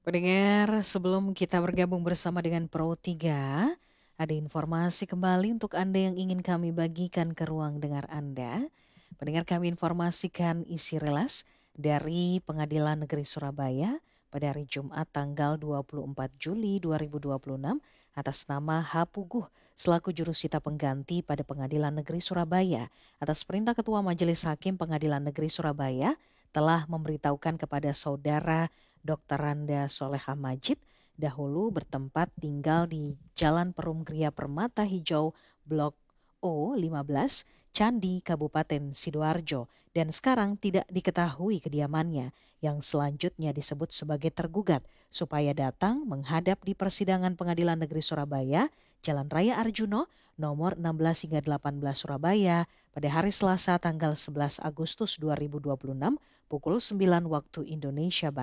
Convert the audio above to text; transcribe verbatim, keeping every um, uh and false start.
Pendengar, sebelum kita bergabung bersama dengan Pro tiga, ada informasi kembali untuk Anda yang ingin kami bagikan ke ruang dengar Anda. Pendengar, kami informasikan isi relas dari Pengadilan Negeri Surabaya pada hari Jumat tanggal dua puluh empat Juli dua ribu dua puluh enam atas nama H. Puguh selaku jurusita pengganti pada Pengadilan Negeri Surabaya atas perintah Ketua Majelis Hakim Pengadilan Negeri Surabaya telah memberitahukan kepada saudara dokter Randa Solehah Majid dahulu bertempat tinggal di Jalan Perum Gria Permata Hijau Blok O lima belas Candi Kabupaten Sidoarjo dan sekarang tidak diketahui kediamannya yang selanjutnya disebut sebagai tergugat supaya datang menghadap di persidangan Pengadilan Negeri Surabaya Jalan Raya Arjuno nomor enam belas hingga delapan belas Surabaya pada hari Selasa tanggal sebelas Agustus dua ribu dua puluh enam pukul sembilan waktu Indonesia Barat.